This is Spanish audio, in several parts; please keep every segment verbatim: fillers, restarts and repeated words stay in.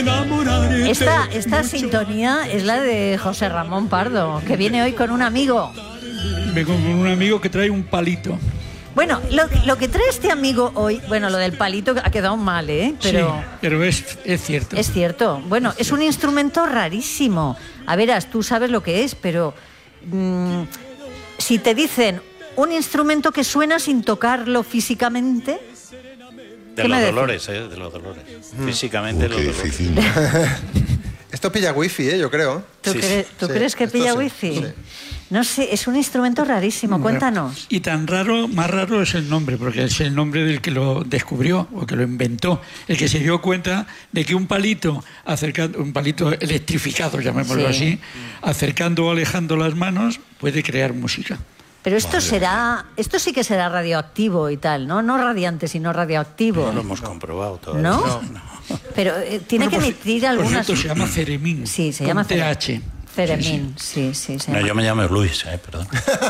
Esta, esta sintonía es la de José Ramón Pardo, que viene hoy con un amigo. Vengo con un amigo que trae un palito. Bueno, lo, lo que trae este amigo hoy, bueno, lo del palito ha quedado mal, ¿eh? Pero, sí, pero es, es cierto. Es cierto. Bueno, es, es un instrumento rarísimo. A verás, tú sabes lo que es, pero mmm, si te dicen un instrumento que suena sin tocarlo físicamente... De los dolores, ¿eh? De los dolores. Mm. Físicamente, Uy, los dolores. Difícil. Esto pilla wifi, ¿eh? Yo creo. ¿Tú, sí, cre ¿tú sí. crees que Esto pilla sí, wifi? Sí. No sé, es un instrumento rarísimo. Cuéntanos. Y tan raro, más raro es el nombre, porque es el nombre del que lo descubrió o que lo inventó, el que se dio cuenta de que un palito, acercando, un palito electrificado, llamémoslo sí. así, acercando o alejando las manos, puede crear música. Pero esto Madre será, mía. esto sí que será radioactivo y tal, ¿no? No radiante, sino radioactivo. No lo hemos comprobado todavía. ¿No? no, no. Pero eh, tiene bueno, que emitir por, algunas... Por cierto, se llama Ceremín. Sí, se llama T H. Ceremín, sí, sí. sí no, llama. yo me llamo Luis, eh, perdón.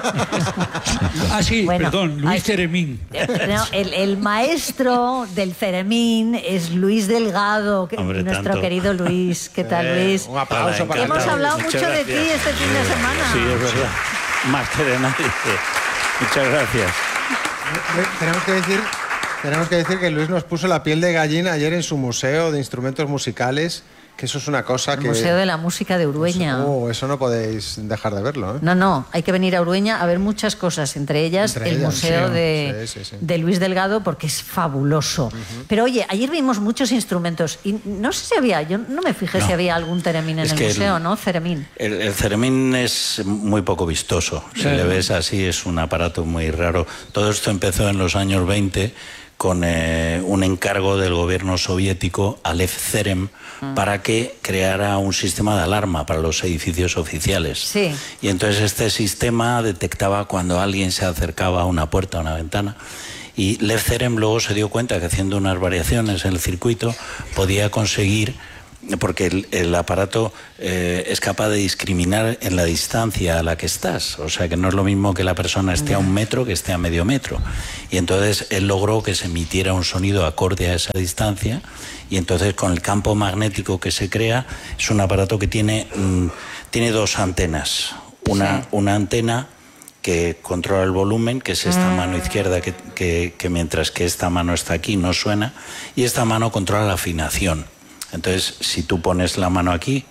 ah, sí, bueno, perdón, Luis hay, Ceremín. No, el, el maestro del Ceremín es Luis Delgado, que, Hombre, nuestro tanto. querido Luis. ¿Qué tal, eh, Luis? Un aplauso para Hemos hablado Muchas mucho gracias. de ti este fin de semana. Sí, es verdad. Más que de nadie. Muchas gracias. Tenemos que decir, tenemos que decir que Luis nos puso la piel de gallina ayer en su museo de instrumentos musicales, que eso es una cosa el que... Museo de la Música de Urueña. Oh, eso no podéis dejar de verlo, ¿eh? No, no, hay que venir a Urueña a ver muchas cosas, entre ellas entre el ellas, Museo sí, de, sí, sí, sí. de Luis Delgado, porque es fabuloso. Uh-huh. Pero oye, ayer vimos muchos instrumentos y no sé si había, yo no me fijé no. si había algún Ceremín en es el museo, el, ¿no? Ceremín. El, el Ceremín es muy poco vistoso. Si sí. le ves así, es un aparato muy raro. Todo esto empezó en los años veinte con eh, un encargo del gobierno soviético a Lev Cerem mm. para que creara un sistema de alarma para los edificios oficiales. Sí. Y entonces este sistema detectaba cuando alguien se acercaba a una puerta, a una ventana. Y Lev Cerem luego se dio cuenta que haciendo unas variaciones en el circuito podía conseguir, porque el, el aparato eh, es capaz de discriminar en la distancia a la que estás, o sea que no es lo mismo que la persona esté a un metro que esté a medio metro, y entonces él logró que se emitiera un sonido acorde a esa distancia, y entonces con el campo magnético que se crea es un aparato que tiene, mm, tiene dos antenas, una, sí. una antena que controla el volumen, que es esta mano izquierda, que, que, que mientras que esta mano está aquí no suena, y esta mano controla la afinación. Entonces, si tú pones la mano aquí...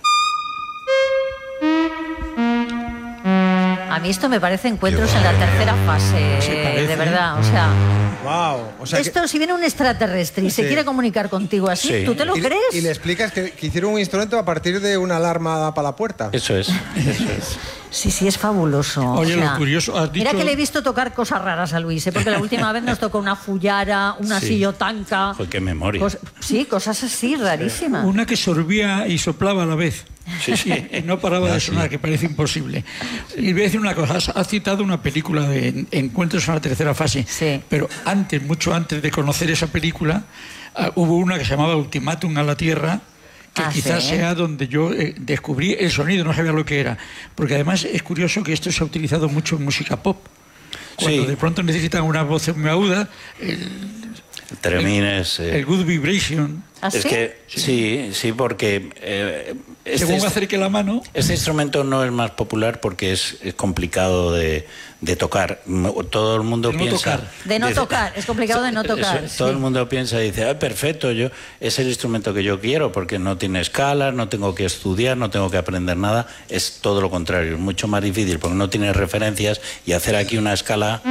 A mí esto me parece encuentros en la tercera fase, sí, de verdad, o sea... Wow, o sea esto, que... si viene un extraterrestre y sí. se quiere comunicar contigo así, sí. ¿tú te lo y, crees? Y le explicas que, que hicieron un instrumento a partir de una alarma para la puerta. Eso es, eso es. Sí, sí, es fabuloso. Oye, o sea, lo curioso, has dicho... Mira que le he visto tocar cosas raras a Luis, ¿eh? Porque la última vez nos tocó una fullara, una sí. sillotanca... Joder, qué memoria. Cos... Sí, cosas así, rarísimas. Una que sorbía y soplaba a la vez. Sí, sí. Y no paraba no, de sonar, sí. que parece imposible. Y voy a decir una cosa, has, has citado una película de Encuentros en la tercera fase, sí. pero antes, mucho antes de conocer esa película, uh, hubo una que se llamaba Ultimátum a la Tierra, que ah, quizás ¿sí? sea donde yo eh, descubrí el sonido, no sabía lo que era. Porque además es curioso que esto se ha utilizado mucho en música pop. Cuando sí. de pronto necesitan una voz muy aguda, el, Teremín es... Eh, el good vibration. ¿Ah, es sí? que sí, sí, porque... Eh, este, según acerque la mano... Este instrumento no es más popular porque es, es complicado de, de tocar. Todo el mundo de piensa... No tocar. De no dice, tocar, es complicado de no tocar. Eso, todo sí. el mundo piensa y dice, ah, perfecto, yo es el instrumento que yo quiero porque no tiene escalas, no tengo que estudiar, no tengo que aprender nada. Es todo lo contrario, es mucho más difícil porque no tiene referencias y hacer aquí una escala...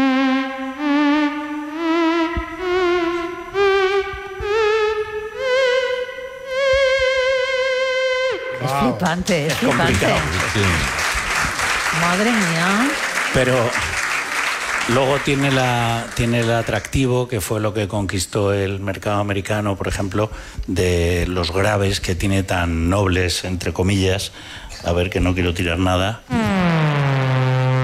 Es flipante, es, es flipante. Sí. Madre mía. Pero luego tiene, la, tiene el atractivo, que fue lo que conquistó el mercado americano, por ejemplo, de los graves que tiene tan nobles, entre comillas. A ver, que no quiero tirar nada.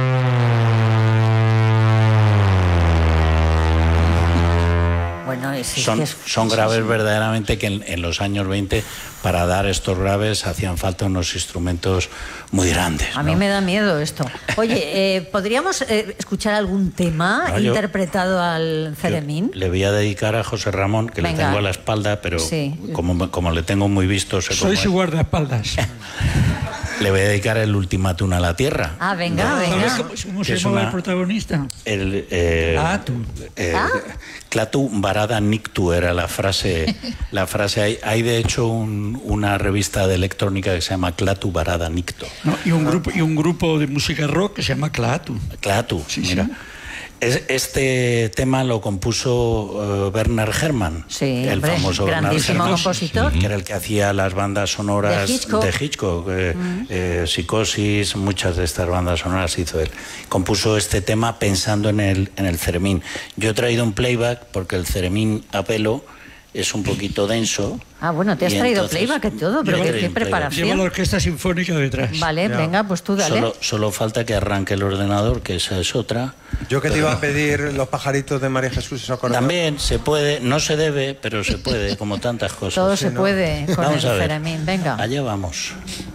Bueno, es, sí, son, es, son sí, graves sí. verdaderamente que en, en los años veinte, para dar estos graves, hacían falta unos instrumentos muy grandes. A ¿no? mí me da miedo esto. Oye, eh, ¿podríamos eh, escuchar algún tema no, yo, interpretado al Ceremín? Le voy a dedicar a José Ramón, que Venga. le tengo a la espalda, pero sí. como, como le tengo muy visto... Sé Soy su guardaespaldas. Le voy a dedicar el Ultimátum a la Tierra. Ah, venga, no, venga. ¿Cómo, cómo se llama el protagonista? El, eh, Clatu. Eh, ¿Ah? Clatu Barada Nictu era la frase. La frase hay, hay de hecho un, una revista de electrónica que se llama Clatu Barada Nictu. No, y, un grupo, y un grupo de música rock que se llama Clatu. Clatu, sí, mira. Sí. Este tema lo compuso uh, Werner Herrmann, sí, el hombre, famoso grandísimo Werner Herrmann, compositor, que era el que hacía las bandas sonoras de Hitchcock, de Hitchcock eh, mm. eh, Psicosis, muchas de estas bandas sonoras hizo él. Compuso este tema pensando en el, en el Ceremín. Yo he traído un playback porque el Ceremín a pelo es un poquito denso. Ah, bueno, te has traído entonces, playback y todo, pero qué, qué preparación. Lleva la orquesta sinfónica detrás. Vale, ya. Venga, pues tú dale. Solo, solo falta que arranque el ordenador, que esa es otra. Yo que te iba a pedir Los pajaritos de María Jesús, ¿se acuerdan? También se puede, no se debe, pero se puede, como tantas cosas. Todo sí, se ¿no? puede con vamos el a ver. Ceremín, venga. Allá vamos.